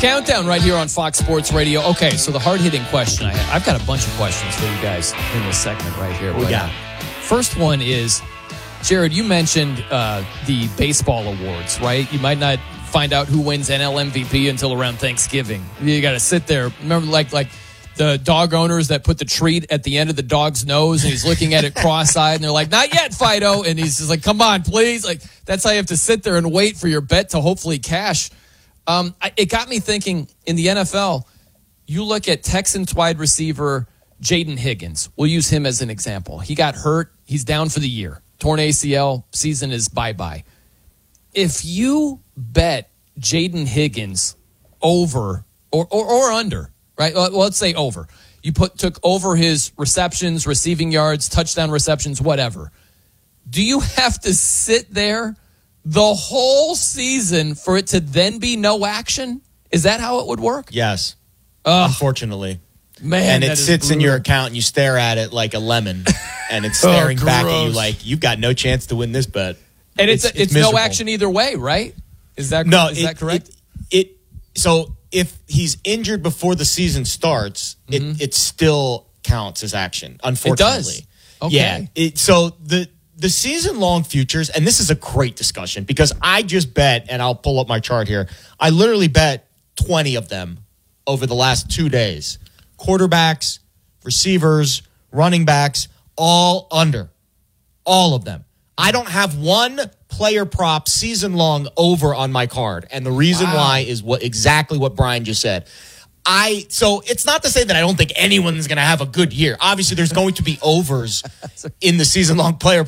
Countdown right here on Fox Sports Radio. Okay, so the hard-hitting question I've got a bunch of questions for you guys in this segment right here. We got. First one is, Jared, you mentioned the baseball awards, right? You might not find out who wins NL MVP until around Thanksgiving. You got to sit there. Remember, like the dog owners that put the treat at the end of the dog's nose, and he's looking at it cross-eyed, and they're like, "Not yet, Fido," and he's just like, "Come on, please!" Like that's how you have to sit there and wait for your bet to hopefully cash. It got me thinking. In the NFL, you look at Texans wide receiver Jaden Higgins. We'll use him as an example. He got hurt. He's down for the year. Torn ACL. Season is bye-bye. If you bet Jaden Higgins over or under, right? Well, let's say over. You took over his receptions, receiving yards, touchdown receptions, whatever. Do you have to sit there the whole season for it to then be no action? Is that how it would work? Yes. Unfortunately. Man, and it sits in your account and you stare at it like a lemon and it's staring back at you like you've got no chance to win this bet. And it's no action either way, right? Is that correct? So if he's injured before the season starts, it still counts as action, unfortunately. It does. Okay. Yeah. So the season-long futures, and this is a great discussion because I just bet, and I'll pull up my chart here, I literally bet 20 of them over the last 2 days. Quarterbacks, receivers, running backs, all under. All of them. I don't have one player prop season-long over on my card, and the reason why is exactly what Brian just said. So it's not to say that I don't think anyone's going to have a good year. Obviously, there's going to be overs in the season-long player